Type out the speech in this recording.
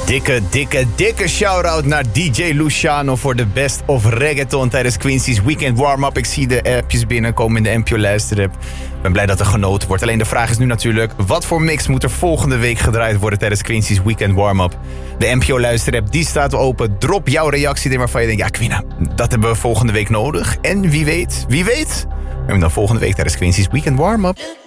Dikke shout-out naar DJ Luciano voor de Best of Reggaeton tijdens Quincy's Weekend Warm-Up. Ik zie de appjes binnenkomen in de NPO Luisterapp. Ik ben blij dat er genoten wordt. Alleen de vraag is nu natuurlijk, wat voor mix moet er volgende week gedraaid worden tijdens Quincy's Weekend Warm-Up? De NPO Luisterapp, die staat open. Drop jouw reactie erin waarvan je denkt, ja Quina, dat hebben we volgende week nodig. En wie weet, we hebben dan volgende week tijdens Quincy's Weekend Warm-Up.